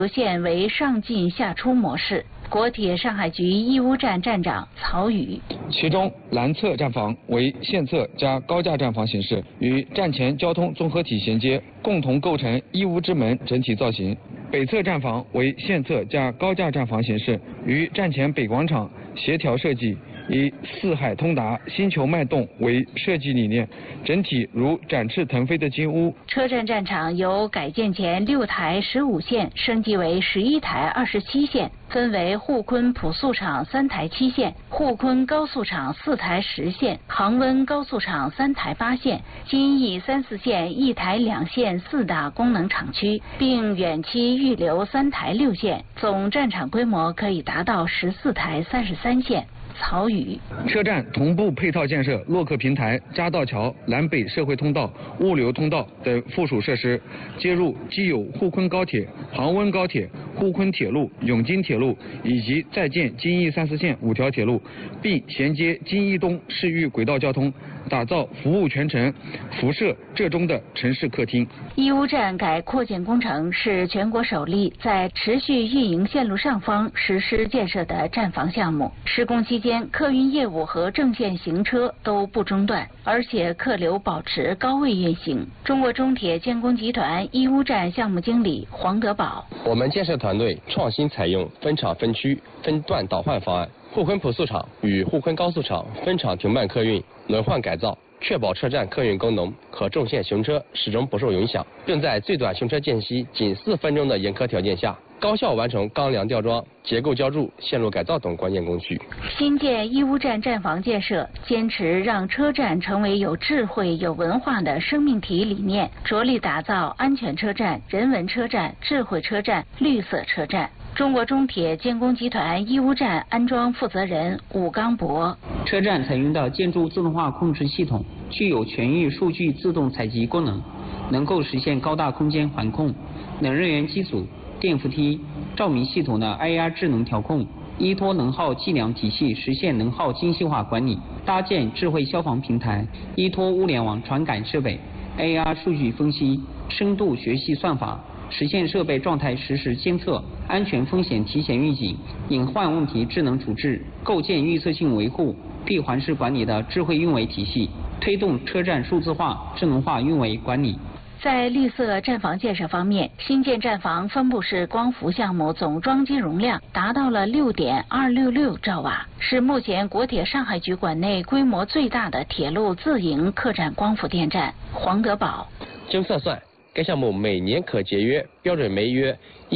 线为上进下出模式。国铁上海局义乌站站长曹宇， 其中南侧站房为线侧加高架站房形式，与站前交通综合体衔接，共同构成义乌之门整体造型。北侧站房为线侧加高架站房形式，与站前北广场协调设计，以四海通达、星球脉动为设计理念，整体如展翅腾飞的金乌。 车站站场由改建前6台15线升级为11台27线，分为沪昆普速场3台7线、沪昆高速场4台10线、杭温高速场3台8线、京义3、4线1台2线4大功能厂区，并远期预留3台6线，总站场规模可以达到14台33线。曹宇， 车站同步配套建设洛克平台、匝道桥、南北社会通道、物流通道等附属设施，接入既有沪昆高铁、杭温高铁、沪昆铁路、永金铁路以及在建京义3、4线5条铁路，并衔接京义东市域轨道交通，打造服务全程、辐射浙中的城市客厅。 义乌站改扩建工程是全国首例在持续运营线路上方实施建设的站房项目。施工期间，客运业务和正线行车都不中断，而且客流保持高位运行。中国中铁建工集团义乌站项目经理黄德宝， 我们建设团队创新采用分场分区、分段倒换方案，沪昆普速场与沪昆高速场分场停办客运轮换改造，确保车站客运功能和正线行车始终不受影响，并在最短行车间隙仅4分钟的严苛条件下，高效完成钢梁吊装、结构浇筑、线路改造等关键工序。 新建义乌站站房建设坚持让车站成为有智慧、有文化的生命体理念，着力打造安全车站、人文车站、智慧车站、绿色车站。中国中铁建工集团义乌站安装负责人武刚博， 车站采用的建筑自动化控制系统具有全域数据自动采集功能，能够实现高大空间环控、能热源机组、电扶梯、照明系统的 IR 智能调控，依托能耗计量体系实现能耗精细化管理，搭建智慧消防平台，依托物联网传感设备、AR 数据分析、深度学习算法，实现设备状态实时监测、安全风险提前预警、隐患问题智能处置，构建预测性维护、闭环式管理的智慧运维体系，推动车站数字化、智能化运维管理。 在绿色站房建设方面，新建站房分布式光伏项目总装机容量达到了6.266兆瓦，是目前国铁上海局管内规模最大的铁路自营客站光伏电站。黄德宝， 经测算，该项目每年可节约标准煤约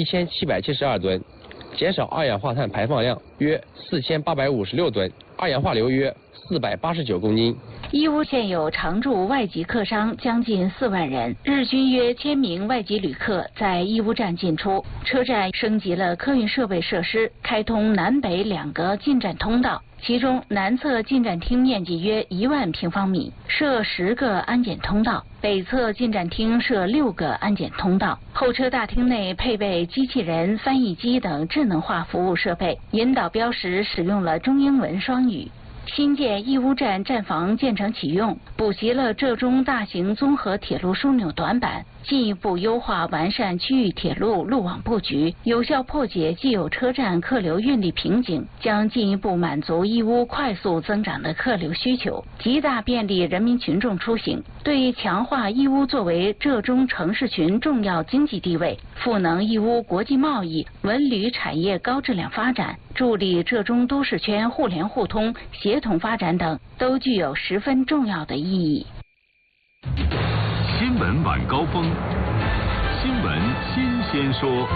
1772吨，减少二氧化碳排放量约4856吨，二氧化硫约489公斤。 义乌现有常驻外籍客商将近4万人，日均约1000名外籍旅客在义乌站进出。车站升级了客运设备设施，开通南北2个进站通道，其中南侧进站厅面积约1万平方米，设10个安检通道，北侧进站厅设6个安检通道。候车大厅内配备机器人、翻译机等智能化服务设备，引导标识使用了中英文双语。新建义乌站站房建成启用，补齐了浙中大型综合铁路枢纽短板，进一步优化完善区域铁路路网布局，有效破解既有车站客流运力瓶颈，将进一步满足义乌快速增长的客流需求，极大便利人民群众出行，对强化义乌作为浙中城市群重要经济地位，赋能义乌国际贸易、文旅产业高质量发展，助力浙中都市圈互联互通、协同发展等，都具有十分重要的意义。 新闻晚高峰，新闻新鲜说。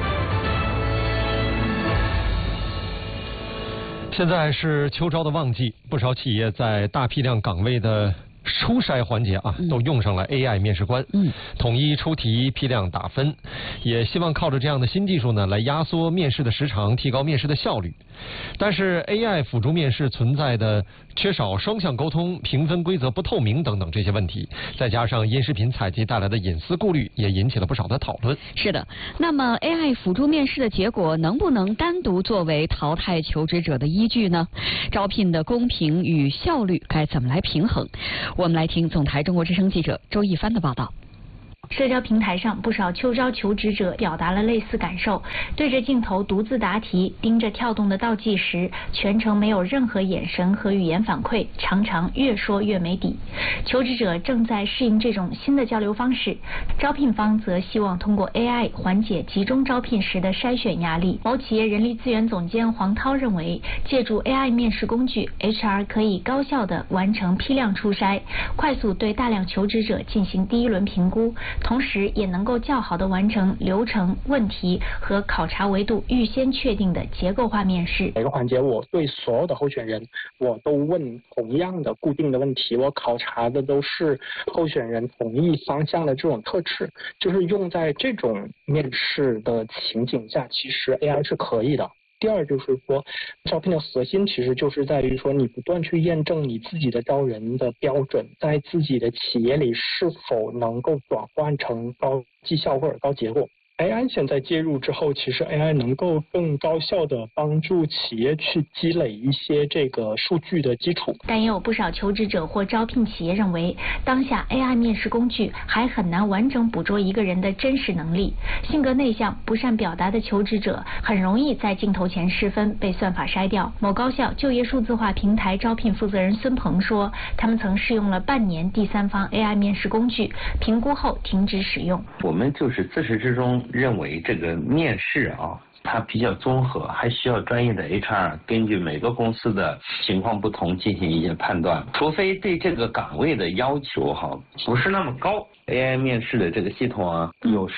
现在是秋招的旺季，不少企业在大批量岗位的初筛环节都用上了 AI 面试官，统一出题、批量打分，也希望靠着这样的新技术呢，来压缩面试的时长，提高面试的效率。但是 AI 辅助面试存在的缺少双向沟通、评分规则不透明等等这些问题，再加上音视频采集带来的隐私顾虑，也引起了不少的讨论。 是的，那么 AI 辅助面试的结果能不能单独作为淘汰求职者的依据呢？招聘的公平与效率该怎么来平衡？我们来听总台中国之声记者周一帆的报道。 社交平台上，不少秋招求职者表达了类似感受，对着镜头独自答题，盯着跳动的倒计时，全程没有任何眼神和语言反馈，常常越说越没底。求职者正在适应这种新的交流方式，招聘方则希望通过 AI 缓解集中招聘时的筛选压力。某企业人力资源总监黄涛认为，借助 AI 面试工具 ，HR 可以高效地完成批量初筛，快速对大量求职者进行第一轮评估。同时也能够较好地完成流程、问题和考察维度预先确定的结构化面试。 每个环节我对所有的候选人我都问同样的固定的问题，我考察的都是候选人同一方向的这种特质，就是用在这种面试的情景下，其实 AI 是可以的。第二就是说，招聘的核心其实就是在于说，你不断去验证你自己的招人的标准，在自己的企业里是否能够转换成高绩效或者高结果。AI 现在介入之后，其实 AI 能够更高效地帮助企业去积累一些这个数据的基础。 但也有不少求职者或招聘企业认为，当下 AI 面试工具还很难完整捕捉一个人的真实能力。性格内向、不善表达的求职者很容易在镜头前失分，被算法筛掉。某高校就业数字化平台招聘负责人孙鹏说，他们曾试用了半年第三方 AI 面试工具，评估后停止使用。 我们就是自始至终认为这个面试它比较综合，还需要专业的 HR 根据每个公司的情况不同进行一些判断，除非对这个岗位的要求不是那么高。AI 面试的这个系统有